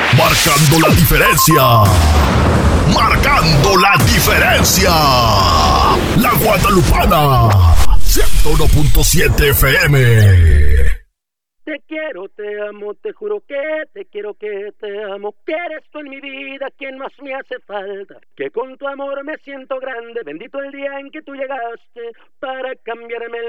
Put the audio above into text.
Marcando la diferencia. Marcando la diferencia. La Guadalupana. 101.7 FM. Te quiero, te amo, te juro que te quiero, que te amo, que eres tú en mi vida quien más me hace falta, que con tu amor me siento grande, bendito el día en que tú llegaste para cambiarme el